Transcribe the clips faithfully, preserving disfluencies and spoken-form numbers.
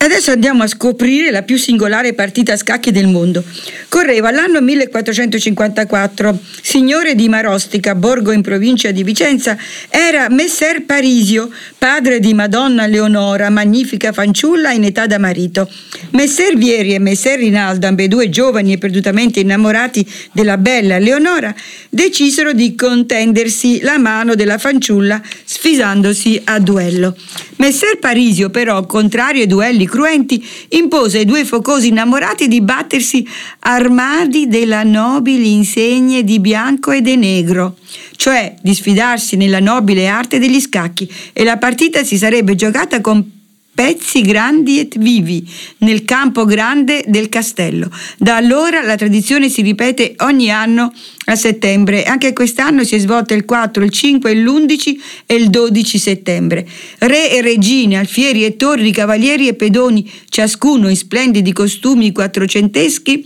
Adesso andiamo a scoprire la più singolare partita a scacchi del mondo. Correva l'anno millequattrocentocinquantaquattro. Signore di Marostica, borgo in provincia di Vicenza, era Messer Parisio, padre di Madonna Leonora, magnifica fanciulla in età da marito. Messer Vieri e Messer Rinaldo, ambedue giovani e perdutamente innamorati della bella Leonora, decisero di contendersi la mano della fanciulla sfidandosi a duello. Messer Parisio, però, contrario ai duelli cruenti, impose ai due focosi innamorati di battersi armati della nobili insegne di bianco e di negro, cioè di sfidarsi nella nobile arte degli scacchi, e la partita si sarebbe giocata con pezzi grandi e vivi nel campo grande del castello. Da allora la tradizione si ripete ogni anno a settembre. Anche quest'anno si è svolta il quattro, il cinque, l'undici e il dodici settembre. Re e regine, alfieri e torri, cavalieri e pedoni, ciascuno in splendidi costumi quattrocenteschi,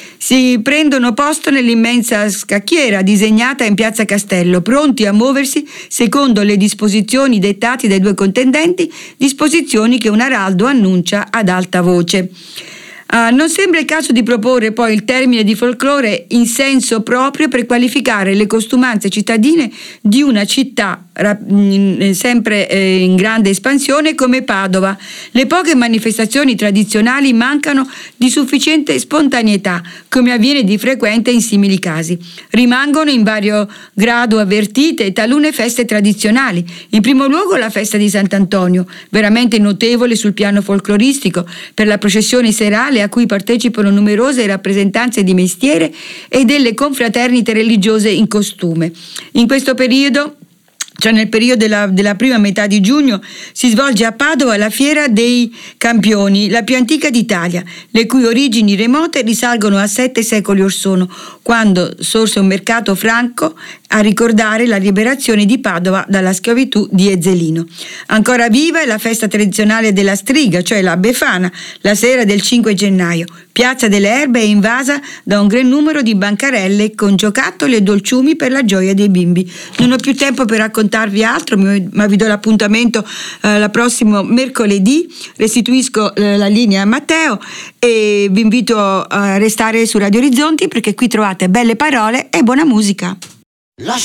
si prendono posto nell'immensa scacchiera disegnata in piazza Castello, pronti a muoversi secondo le disposizioni dettate dai due contendenti, disposizioni che un araldo annuncia ad alta voce. Uh, non sembra il caso di proporre poi il termine di folklore in senso proprio per qualificare le costumanze cittadine di una città rap- in, sempre eh, in grande espansione come Padova. Le poche manifestazioni tradizionali mancano di sufficiente spontaneità, come avviene di frequente in simili casi. Rimangono in vario grado avvertite talune feste tradizionali. In primo luogo la festa di Sant'Antonio, veramente notevole sul piano folcloristico, per la processione serale a cui partecipano numerose rappresentanze di mestiere e delle confraternite religiose in costume. In questo periodo, cioè nel periodo della, della prima metà di giugno, si svolge a Padova la Fiera dei Campioni, la più antica d'Italia, le cui origini remote risalgono a sette secoli or sono, quando sorse un mercato franco a ricordare la liberazione di Padova dalla schiavitù di Ezzelino. Ancora viva è la festa tradizionale della Striga, cioè la Befana, la sera del cinque gennaio. Piazza delle Erbe è invasa da un gran numero di bancarelle con giocattoli e dolciumi per la gioia dei bimbi. Non ho più tempo per raccontarvi altro, ma vi do l'appuntamento eh, la prossimo mercoledì. Restituisco eh, la linea a Matteo e vi invito a restare su Radio Orizzonti, perché qui trovate belle parole e buona musica.